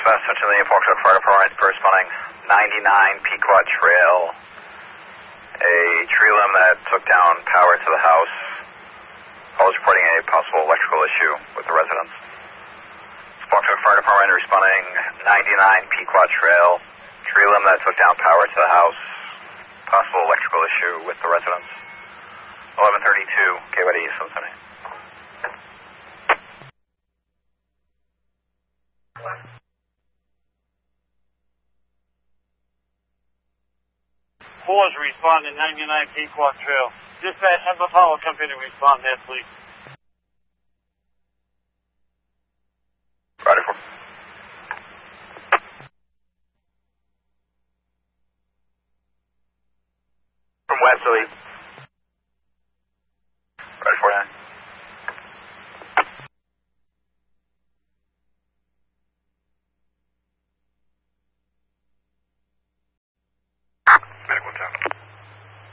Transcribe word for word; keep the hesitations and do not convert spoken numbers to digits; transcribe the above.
Dispatch, Central Indian Foxtrot Fire Department, corresponding ninety-nine Pequot Trail. A tree limb that took down power to the house. I was reporting a possible electrical issue with the residents. Foxtrot Fire Department responding ninety-nine Pequot Trail. Tree limb that took down power to the house. Possible electrical issue with the residents. eleven thirty-two, K Y D Cincinnati. Fours respond to ninety-nine Pequot Trail. Dispatch, have the power company respond there, please. Ready for. From Westerly.